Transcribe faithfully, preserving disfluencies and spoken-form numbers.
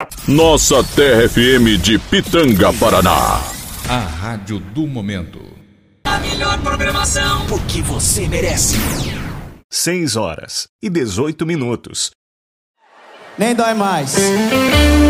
Nossa Terra F M de Pitanga, Paraná. A rádio do momento. A melhor programação, porque você merece. seis horas e dezoito minutos. Nem dói mais.